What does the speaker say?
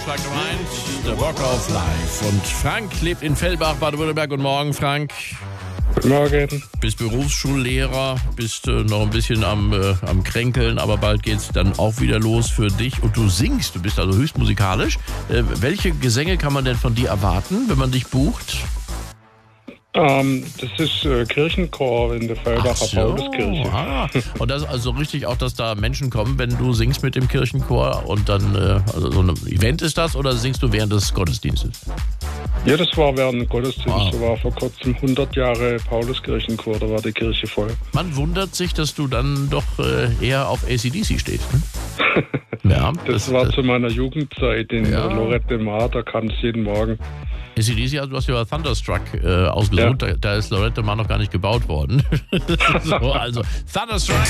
Schlag Nummer 1, The Walk of Life. Und Frank lebt in Fellbach, Baden-Württemberg. Guten Morgen, Frank. Guten Morgen. Bist Berufsschullehrer, bist noch ein bisschen am Kränkeln, aber bald geht's dann auch wieder los für dich. Und du singst, du bist also höchst musikalisch. Welche Gesänge kann man denn von dir erwarten, wenn man dich bucht? Das ist Kirchenchor in der Fellbacher Pauluskirche. Und das ist also richtig auch, dass da Menschen kommen, wenn du singst mit dem Kirchenchor und dann, also so ein Event ist das oder singst du während des Gottesdienstes? Ja, das war während dem Gottesdienst. Da war vor kurzem 100 Jahre Pauluskirchenchor, da war die Kirche voll. Man wundert sich, dass du dann doch eher auf AC/DC stehst, ne? Ja, das war zu meiner Jugendzeit in Lorette de Mar, da kam es jeden Morgen. AC/DC, also du hast ja Thunderstruck ausgesucht, da ist Lorette de Mar noch gar nicht gebaut worden. So, also Thunderstruck.